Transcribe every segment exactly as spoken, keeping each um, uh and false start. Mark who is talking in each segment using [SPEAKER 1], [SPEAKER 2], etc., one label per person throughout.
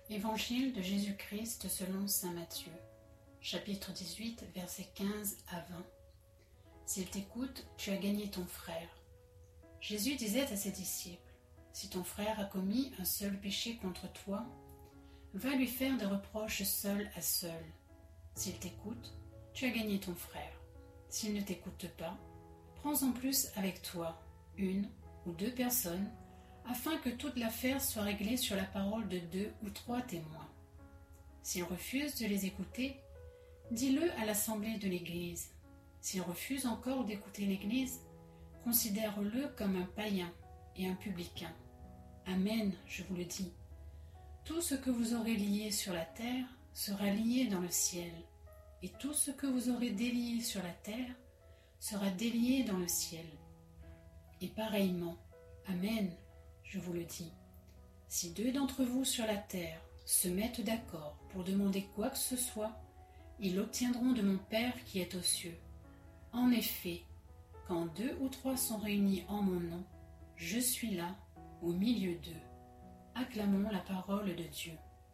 [SPEAKER 1] Évangile de Jésus-Christ selon saint Matthieu, chapitre dix-huit, versets quinze à vingt. S'il t'écoute, tu as gagné ton frère. Jésus disait à ses disciples, si ton frère a commis un seul péché contre toi, va lui faire des reproches seul à seul. S'il t'écoute, tu as gagné ton frère. S'il ne t'écoute pas, prends-en plus avec toi, une ou deux personnes, afin que toute l'affaire soit réglée sur la parole de deux ou trois témoins. S'il refuse de les écouter, dis-le à l'assemblée de l'Église. S'il refuse encore d'écouter l'Église, considère-le comme un païen et un publicain. Amen, je vous le dis. Tout ce que vous aurez lié sur la terre sera lié dans le ciel, et tout ce que vous aurez délié sur la terre sera délié dans le ciel. Et pareillement, Amen, je vous le dis, si deux d'entre vous sur la terre se mettent d'accord pour demander quoi que ce soit, ils l'obtiendront de mon Père qui est aux cieux. En effet, quand deux ou trois sont réunis en mon nom, je suis là, au milieu d'eux. Acclamons la parole de Dieu.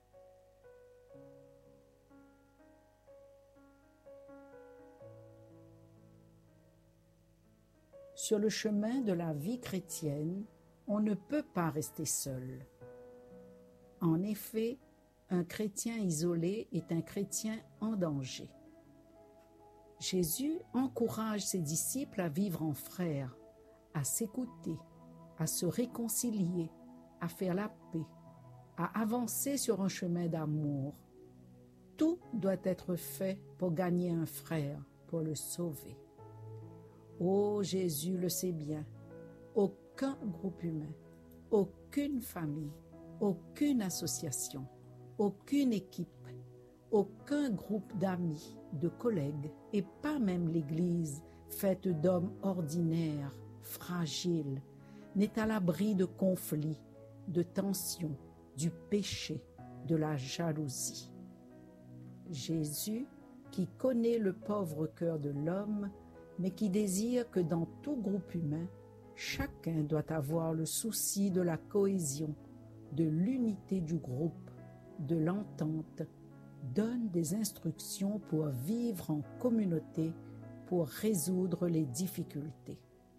[SPEAKER 2] Sur le chemin de la vie chrétienne, on ne peut pas rester seul. En effet, un chrétien isolé est un chrétien en danger. Jésus encourage ses disciples à vivre en frères, à s'écouter, à se réconcilier, à faire la paix, à avancer sur un chemin d'amour. Tout doit être fait pour gagner un frère, pour le sauver. Oh, Jésus le sait bien, aucun groupe humain, aucune famille, aucune association, aucune équipe, aucun groupe d'amis, de collègues, et pas même l'Église, faite d'hommes ordinaires, fragiles, n'est à l'abri de conflits, de tensions, du péché, de la jalousie. Jésus, qui connaît le pauvre cœur de l'homme, mais qui désire que dans tout groupe humain, chacun doit avoir le souci de la cohésion, de l'unité du groupe, de l'entente, donne des instructions pour vivre en communauté, pour résoudre les difficultés.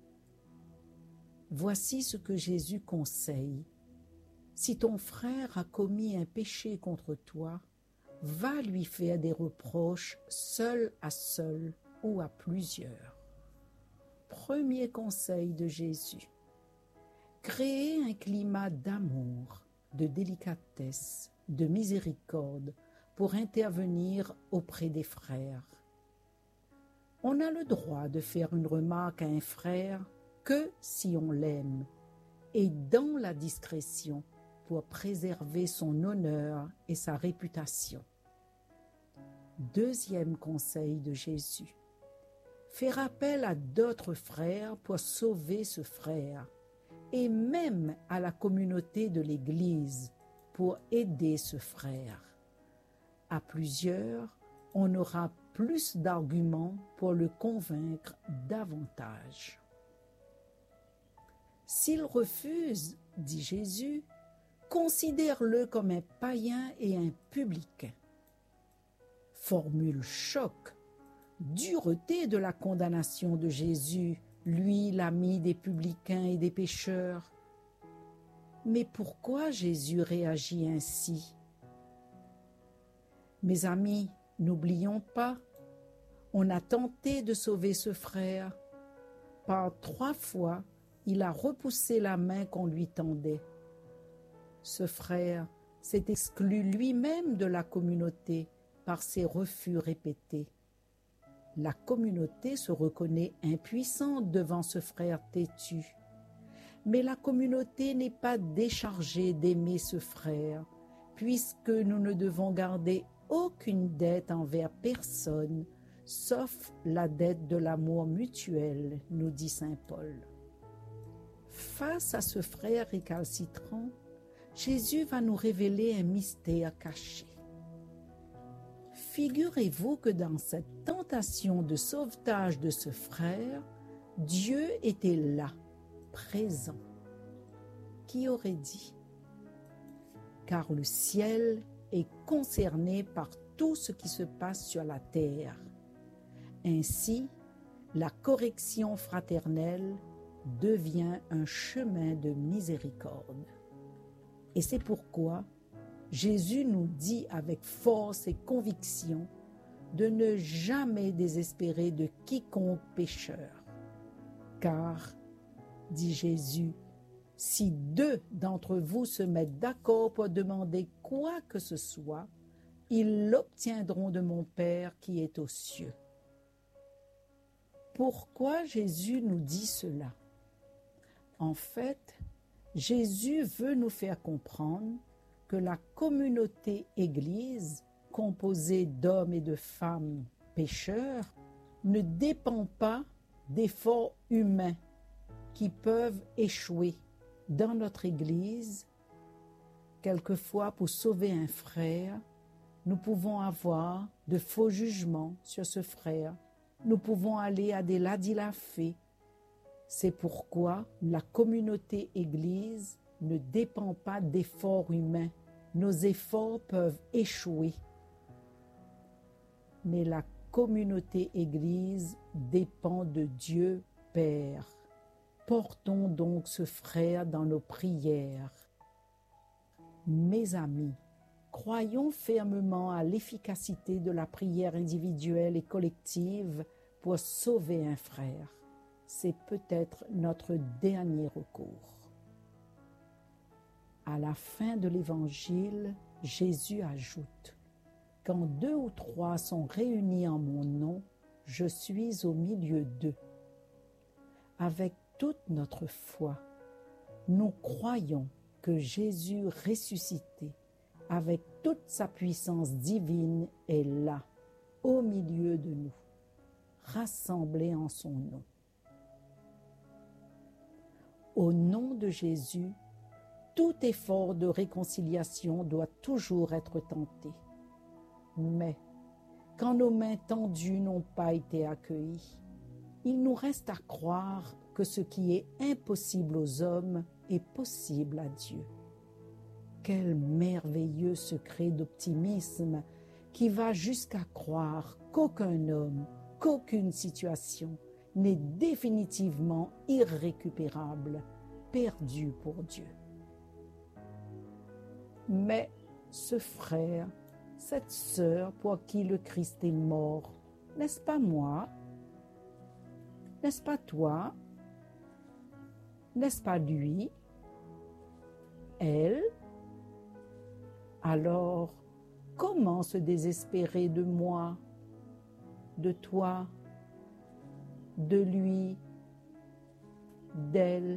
[SPEAKER 2] Voici ce que Jésus conseille. Si ton frère a commis un péché contre toi, va lui faire des reproches seul à seul ou à plusieurs. Premier conseil de Jésus. Créer un climat d'amour, de délicatesse, de miséricorde pour intervenir auprès des frères. On a le droit de faire une remarque à un frère que si on l'aime et dans la discrétion pour préserver son honneur et sa réputation. Deuxième conseil de Jésus. Faire appel à d'autres frères pour sauver ce frère et même à la communauté de l'Église pour aider ce frère. À plusieurs, on aura plus d'arguments pour le convaincre davantage. S'il refuse, dit Jésus, considère-le comme un païen et un publicain. Formule choc, dureté de la condamnation de Jésus, lui l'ami des publicains et des pécheurs. Mais pourquoi Jésus réagit ainsi? Mes amis, n'oublions pas, on a tenté de sauver ce frère. Par trois fois, il a repoussé la main qu'on lui tendait. Ce frère s'est exclu lui-même de la communauté par ses refus répétés. La communauté se reconnaît impuissante devant ce frère têtu. Mais la communauté n'est pas déchargée d'aimer ce frère, puisque nous ne devons garder aucune dette envers personne, sauf la dette de l'amour mutuel, nous dit saint Paul. Face à ce frère récalcitrant, Jésus va nous révéler un mystère caché. Figurez-vous que dans cette tentation de sauvetage de ce frère, Dieu était là, présent. Qui aurait dit? car le ciel est concerné par tout ce qui se passe sur la terre. Ainsi, la correction fraternelle devient un chemin de miséricorde. Et c'est pourquoi Jésus nous dit avec force et conviction de ne jamais désespérer de quiconque pécheur. Car, dit Jésus, si deux d'entre vous se mettent d'accord pour demander quoi que ce soit, ils l'obtiendront de mon Père qui est aux cieux. Pourquoi Jésus nous dit cela? En fait, Jésus veut nous faire comprendre que la communauté Église, composée d'hommes et de femmes pécheurs, ne dépend pas d'efforts humains qui peuvent échouer. Dans notre Église, quelquefois pour sauver un frère, nous pouvons avoir de faux jugements sur ce frère. Nous pouvons aller à des ladilafés. C'est pourquoi la communauté Église ne dépend pas d'efforts humains. Nos efforts peuvent échouer. Mais la communauté Église dépend de Dieu Père. Portons donc ce frère dans nos prières. Mes amis, croyons fermement à l'efficacité de la prière individuelle et collective pour sauver un frère. C'est peut-être notre dernier recours. À la fin de l'Évangile, Jésus ajoute « Quand deux ou trois sont réunis en mon nom, je suis au milieu d'eux. » Avec toute notre foi, nous croyons que Jésus ressuscité, avec toute sa puissance divine, est là, au milieu de nous, rassemblés en son nom. Au nom de Jésus, tout effort de réconciliation doit toujours être tenté. Mais, quand nos mains tendues n'ont pas été accueillies, il nous reste à croire que ce qui est impossible aux hommes est possible à Dieu. Quel merveilleux secret d'optimisme qui va jusqu'à croire qu'aucun homme, qu'aucune situation n'est définitivement irrécupérable, perdu pour Dieu. Mais ce frère, cette sœur pour qui le Christ est mort, n'est-ce pas moi? N'est-ce pas toi? N'est-ce pas lui? Elle? Alors, comment se désespérer de moi, de toi, de lui, d'elle?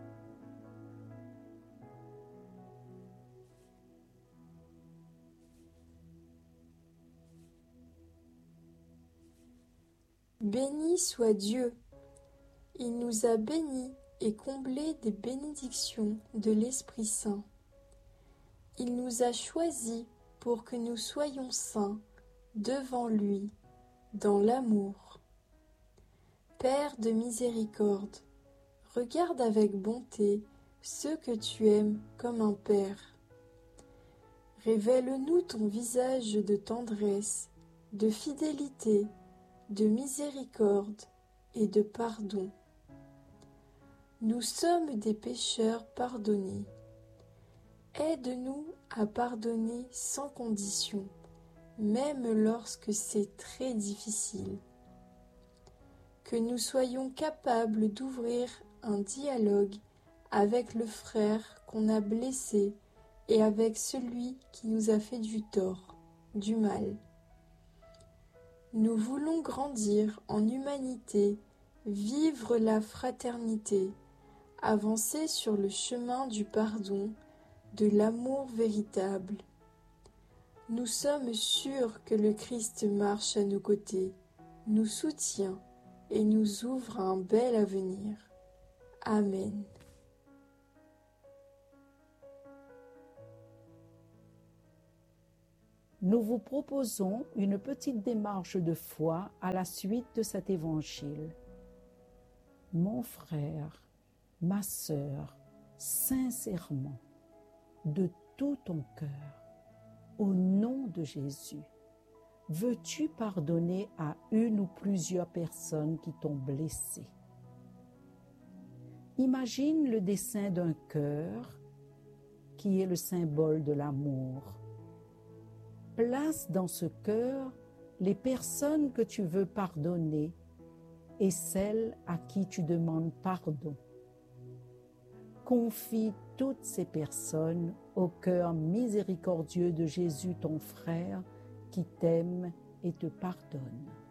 [SPEAKER 3] Béni soit Dieu, il nous a bénis et comblés des bénédictions de l'Esprit Saint. Il nous a choisis pour que nous soyons saints devant lui, dans l'amour. Père de miséricorde, regarde avec bonté ceux que tu aimes comme un père. Révèle-nous ton visage de tendresse, de fidélité, de miséricorde et de pardon. Nous sommes des pécheurs pardonnés. Aide-nous à pardonner sans condition, même lorsque c'est très difficile. Que nous soyons capables d'ouvrir un dialogue avec le frère qu'on a blessé et avec celui qui nous a fait du tort, du mal. Nous voulons grandir en humanité, vivre la fraternité, avancer sur le chemin du pardon, de l'amour véritable. Nous sommes sûrs que le Christ marche à nos côtés, nous soutient et nous ouvre un bel avenir. Amen.
[SPEAKER 2] Nous vous proposons une petite démarche de foi à la suite de cet évangile. Mon frère, ma sœur, sincèrement, de tout ton cœur, au nom de Jésus, veux-tu pardonner à une ou plusieurs personnes qui t'ont blessé? Imagine le dessin d'un cœur qui est le symbole de l'amour. Place dans ce cœur les personnes que tu veux pardonner et celles à qui tu demandes pardon. Confie toutes ces personnes au cœur miséricordieux de Jésus, ton frère, qui t'aime et te pardonne.